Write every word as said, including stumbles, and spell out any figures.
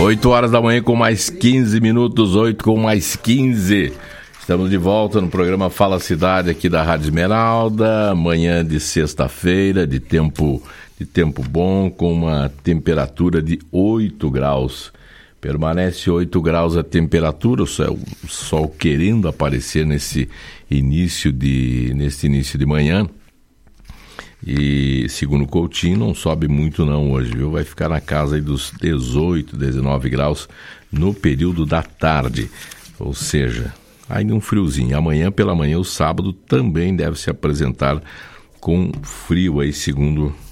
oito horas da manhã com mais quinze minutos, oito com mais quinze. Estamos de volta no programa Fala Cidade aqui da Rádio Esmeralda, manhã de sexta-feira, de tempo, de tempo bom, com uma temperatura de oito graus. Permanece oito graus a temperatura, o sol, o sol querendo aparecer nesse início de, nesse início de manhã. E segundo o Coutinho, não sobe muito não hoje, viu? Vai ficar na casa aí dos dezoito, dezenove graus no período da tarde. Ou seja, ainda um friozinho. Amanhã pela manhã, o sábado, também deve se apresentar com frio aí, segundo